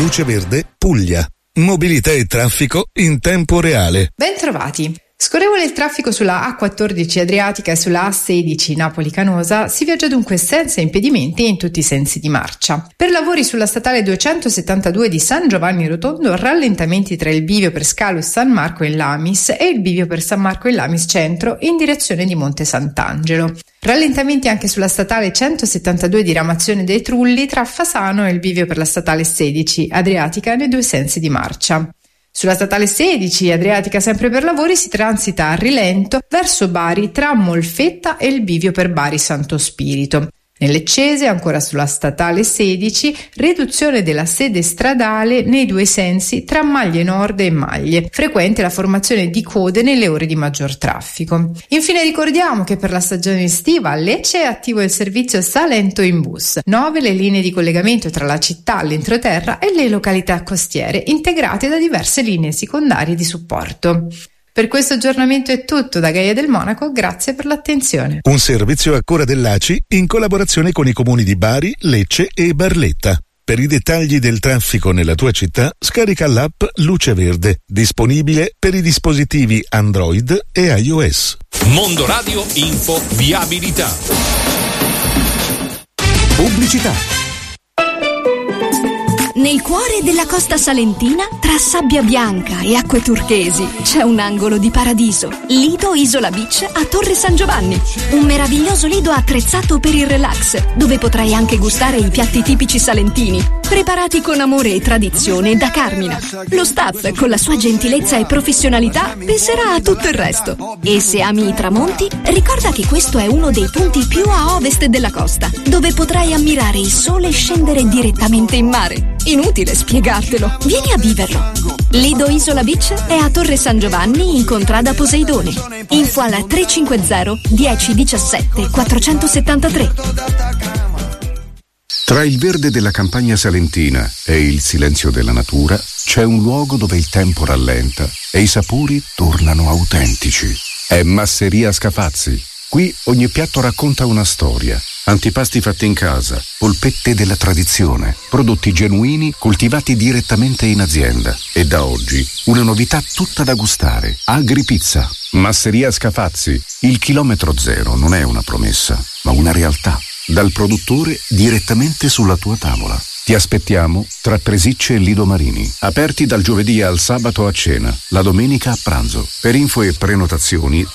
Luce Verde, Puglia. Mobilità e traffico in tempo reale. Bentrovati. Scorrevole il traffico sulla A14 Adriatica e sulla A16 Napoli-Canosa, si viaggia dunque senza impedimenti in tutti i sensi di marcia. Per lavori sulla statale 272 di San Giovanni Rotondo, rallentamenti tra il bivio per Scalo e San Marco in Lamis e il bivio per San Marco in Lamis Centro in direzione di Monte Sant'Angelo. Rallentamenti anche sulla statale 172 di Ramazione dei Trulli tra Fasano e il bivio per la statale 16 Adriatica nei due sensi di marcia. Sulla statale 16 Adriatica, sempre per lavori, si transita a rilento verso Bari tra Molfetta e il bivio per Bari Santo Spirito. Nel Leccese, ancora sulla statale 16, riduzione della sede stradale nei due sensi tra Maglie Nord e Maglie. Frequente la formazione di code nelle ore di maggior traffico. Infine ricordiamo che per la stagione estiva a Lecce è attivo il servizio Salento in bus. 9 le linee di collegamento tra la città, l'entroterra e le località costiere, integrate da diverse linee secondarie di supporto. Per questo aggiornamento è tutto da Gaia del Monaco, grazie per l'attenzione. Un servizio a cura dell'ACI in collaborazione con i comuni di Bari, Lecce e Barletta. Per i dettagli del traffico nella tua città, scarica l'app Luce Verde, disponibile per i dispositivi Android e iOS. Mondo Radio Info Viabilità. Pubblicità. Nel cuore della costa salentina, tra sabbia bianca e acque turchesi, c'è un angolo di paradiso. Lido Isola Beach a Torre San Giovanni. Un meraviglioso lido attrezzato per il relax, dove potrai anche gustare i piatti tipici salentini, preparati con amore e tradizione da Carmina. Lo staff, con la sua gentilezza e professionalità, penserà a tutto il resto. E se ami i tramonti, ricorda che questo è uno dei punti più a ovest della costa, dove potrai ammirare il sole scendere direttamente in mare. Inutile spiegartelo, vieni a viverlo. Lido Isola Beach è a Torre San Giovanni in contrada Poseidone. Info alla 350 10 17 473. Tra il verde della campagna salentina e il silenzio della natura c'è un luogo dove il tempo rallenta e i sapori tornano autentici. È Masseria Scafazzi. Qui ogni piatto racconta una storia. Antipasti fatti in casa, polpette della tradizione, prodotti genuini coltivati direttamente in azienda. E da oggi una novità tutta da gustare. Agripizza. Masseria Scafazzi. Il chilometro zero non è una promessa, ma una realtà. Dal produttore direttamente sulla tua tavola. Ti aspettiamo tra Presicce e Lido Marini. Aperti dal giovedì al sabato a cena, la domenica a pranzo. Per info e prenotazioni